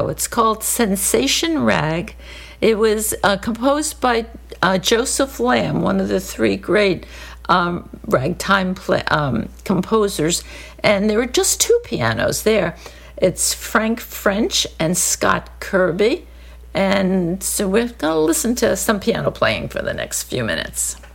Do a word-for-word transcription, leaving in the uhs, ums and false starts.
It's called Sensation Rag. It was uh, composed by uh, Joseph Lamb, one of the three great um, ragtime play, um, composers, and there were just two pianos there. It's Frank French and Scott Kirby, and so we're going to listen to some piano playing for the next few minutes.